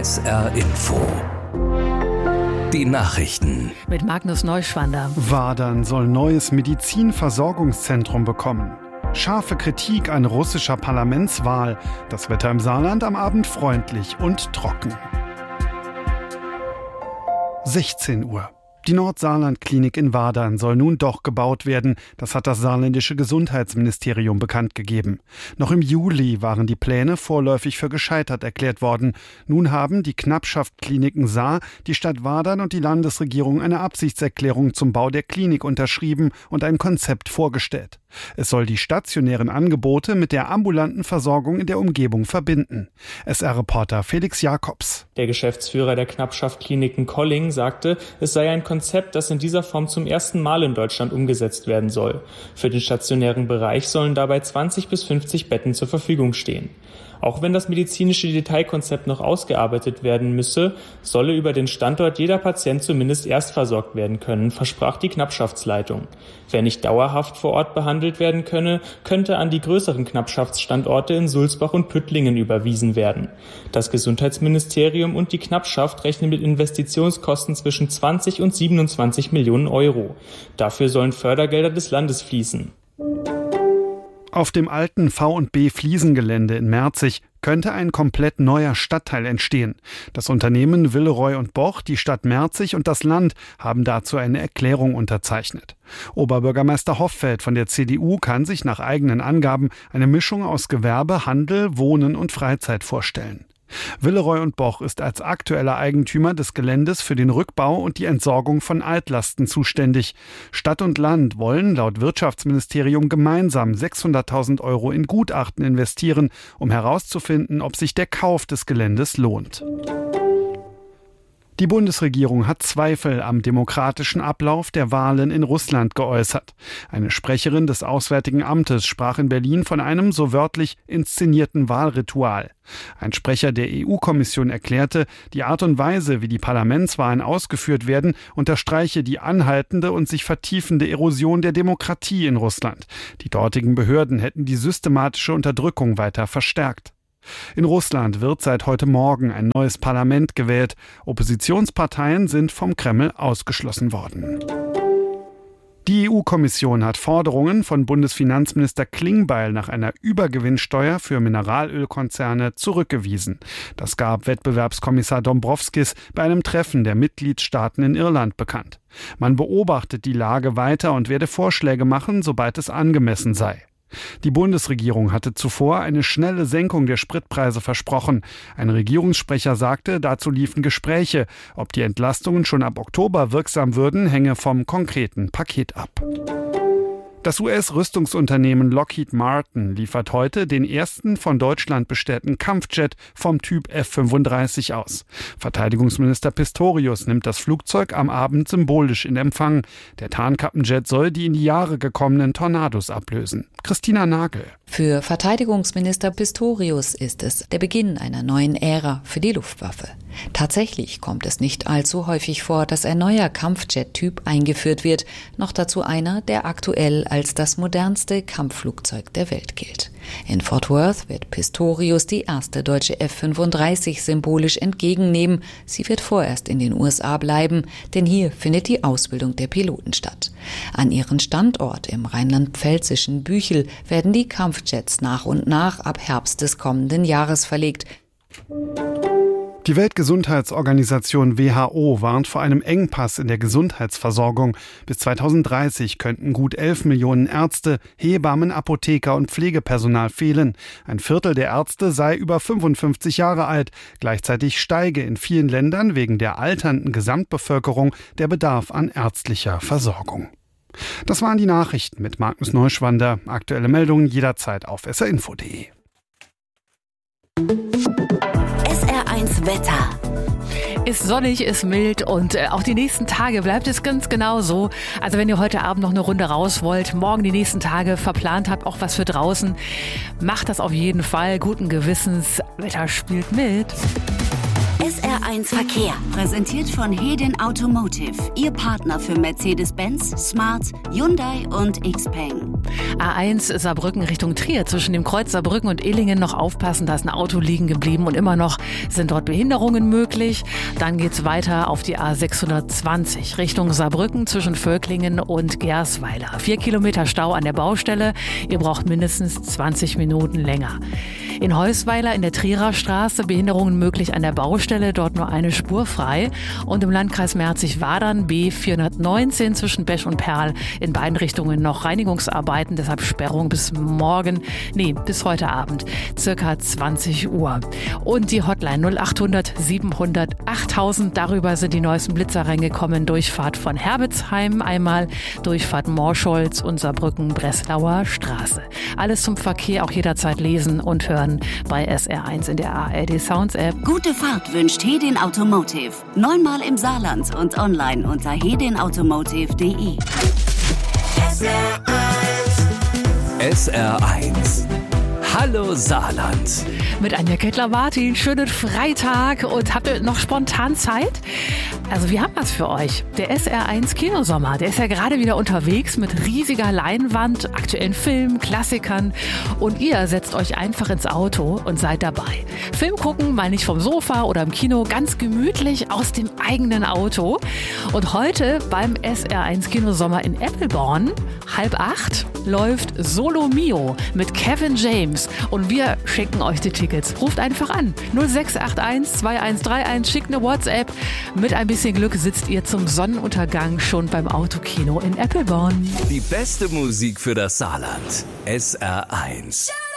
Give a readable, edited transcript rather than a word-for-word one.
SR Info. Die Nachrichten. Mit Magnus Neuschwander. Wadern soll neues Medizinversorgungszentrum bekommen. Scharfe Kritik an russischer Parlamentswahl. Das Wetter im Saarland am Abend freundlich und trocken. 16 Uhr. Die Nordsaarland-Klinik in Wadern soll nun doch gebaut werden. Das hat das saarländische Gesundheitsministerium bekannt gegeben. Noch im Juli waren die Pläne vorläufig für gescheitert erklärt worden. Nun haben die Knappschaft Kliniken Saar, die Stadt Wadern und die Landesregierung eine Absichtserklärung zum Bau der Klinik unterschrieben und ein Konzept vorgestellt. Es soll die stationären Angebote mit der ambulanten Versorgung in der Umgebung verbinden. SR-Reporter Felix Jakobs. Der Geschäftsführer der Knappschaft Kliniken Colling sagte, es sei ein Konzept, das in dieser Form zum ersten Mal in Deutschland umgesetzt werden soll. Für den stationären Bereich sollen dabei 20 bis 50 Betten zur Verfügung stehen. Auch wenn das medizinische Detailkonzept noch ausgearbeitet werden müsse, solle über den Standort jeder Patient zumindest erst versorgt werden können, versprach die Knappschaftsleitung. Wer nicht dauerhaft vor Ort behandelt werden könne, könnte an die größeren Knappschaftsstandorte in Sulzbach und Püttlingen überwiesen werden. Das Gesundheitsministerium und die Knappschaft rechnen mit Investitionskosten zwischen 20 und 27 Millionen Euro. Dafür sollen Fördergelder des Landes fließen. Auf dem alten V&B Fliesengelände in Merzig könnte ein komplett neuer Stadtteil entstehen. Das Unternehmen Villeroy & Boch, die Stadt Merzig und das Land haben dazu eine Erklärung unterzeichnet. Oberbürgermeister Hoffeld von der CDU kann sich nach eigenen Angaben eine Mischung aus Gewerbe, Handel, Wohnen und Freizeit vorstellen. Villeroy & Boch ist als aktueller Eigentümer des Geländes für den Rückbau und die Entsorgung von Altlasten zuständig. Stadt und Land wollen laut Wirtschaftsministerium gemeinsam 600.000 Euro in Gutachten investieren, um herauszufinden, ob sich der Kauf des Geländes lohnt. Die Bundesregierung hat Zweifel am demokratischen Ablauf der Wahlen in Russland geäußert. Eine Sprecherin des Auswärtigen Amtes sprach in Berlin von einem so wörtlich inszenierten Wahlritual. Ein Sprecher der EU-Kommission erklärte, die Art und Weise, wie die Parlamentswahlen ausgeführt werden, unterstreiche die anhaltende und sich vertiefende Erosion der Demokratie in Russland. Die dortigen Behörden hätten die systematische Unterdrückung weiter verstärkt. In Russland wird seit heute Morgen ein neues Parlament gewählt. Oppositionsparteien sind vom Kreml ausgeschlossen worden. Die EU-Kommission hat Forderungen von Bundesfinanzminister Klingbeil nach einer Übergewinnsteuer für Mineralölkonzerne zurückgewiesen. Das gab Wettbewerbskommissar Dombrovskis bei einem Treffen der Mitgliedstaaten in Irland bekannt. Man beobachtet die Lage weiter und werde Vorschläge machen, sobald es angemessen sei. Die Bundesregierung hatte zuvor eine schnelle Senkung der Spritpreise versprochen. Ein Regierungssprecher sagte, dazu liefen Gespräche. Ob die Entlastungen schon ab Oktober wirksam würden, hänge vom konkreten Paket ab. Das US-Rüstungsunternehmen Lockheed Martin liefert heute den ersten von Deutschland bestellten Kampfjet vom Typ F-35 aus. Verteidigungsminister Pistorius nimmt das Flugzeug am Abend symbolisch in Empfang. Der Tarnkappenjet soll die in die Jahre gekommenen Tornados ablösen. Christina Nagel. Für Verteidigungsminister Pistorius ist es der Beginn einer neuen Ära für die Luftwaffe. Tatsächlich kommt es nicht allzu häufig vor, dass ein neuer Kampfjet-Typ eingeführt wird, noch dazu einer, der aktuell als das modernste Kampfflugzeug der Welt gilt. In Fort Worth wird Pistorius die erste deutsche F-35 symbolisch entgegennehmen. Sie wird vorerst in den USA bleiben, denn hier findet die Ausbildung der Piloten statt. An ihren Standort im rheinland-pfälzischen Büchel werden die Kampfjets nach und nach ab Herbst des kommenden Jahres verlegt. Die Weltgesundheitsorganisation WHO warnt vor einem Engpass in der Gesundheitsversorgung. Bis 2030 könnten gut 11 Millionen Ärzte, Hebammen, Apotheker und Pflegepersonal fehlen. Ein Viertel der Ärzte sei über 55 Jahre alt. Gleichzeitig steige in vielen Ländern wegen der alternden Gesamtbevölkerung der Bedarf an ärztlicher Versorgung. Das waren die Nachrichten mit Magnus Neuschwander. Aktuelle Meldungen jederzeit auf srinfo.de. SR1 Wetter. Ist sonnig, ist mild und auch die nächsten Tage bleibt es ganz genau so. Also wenn ihr heute Abend noch eine Runde raus wollt, morgen die nächsten Tage verplant habt, auch was für draußen, macht das auf jeden Fall guten Gewissens. Wetter spielt mit. SR1 Verkehr. Präsentiert von Hedin Automotive. Ihr Partner für Mercedes-Benz, Smart, Hyundai und Xpeng. A1 Saarbrücken Richtung Trier. Zwischen dem Kreuz Saarbrücken und Illingen noch aufpassen, da ist ein Auto liegen geblieben und immer noch sind dort Behinderungen möglich. Dann geht's weiter auf die A620 Richtung Saarbrücken zwischen Völklingen und Gersweiler. 4 Kilometer Stau an der Baustelle. Ihr braucht mindestens 20 Minuten länger. In Heusweiler in der Trierer Straße Behinderungen möglich an der Baustelle, dort nur eine Spur frei. Und im Landkreis Merzig-Wadern B419 zwischen Besch und Perl in beiden Richtungen noch Reinigungsarbeiten, deshalb Sperrung bis heute Abend, circa 20 Uhr. Und die Hotline 0800 700 8000, darüber sind die neuesten Blitzer reingekommen. Durchfahrt von Herbitzheim einmal, Durchfahrt Morscholz und Saarbrücken-Breslauer Straße. Alles zum Verkehr auch jederzeit lesen und hören bei SR1 in der ARD Sounds App. Gute Fahrt wünscht Hedin Automotive. 9-mal im Saarland und online unter hedinautomotive.de. SR1. Hallo Saarland. Mit Anja Kettler-Martin, schönen Freitag und habt ihr noch spontan Zeit? Also wir haben was für euch. Der SR1 Kinosommer, der ist ja gerade wieder unterwegs mit riesiger Leinwand, aktuellen Filmen, Klassikern und ihr setzt euch einfach ins Auto und seid dabei. Film gucken, mal nicht vom Sofa oder im Kino, ganz gemütlich aus dem eigenen Auto. Und heute beim SR1 Kinosommer in Eppelborn, 7:30, läuft Solo Mio mit Kevin James. Und wir schenken euch die Tickets. Ruft einfach an. 0681 2131, schickt eine WhatsApp. Mit ein bisschen Glück sitzt ihr zum Sonnenuntergang schon beim Autokino in Eppelborn. Die beste Musik für das Saarland. SR1.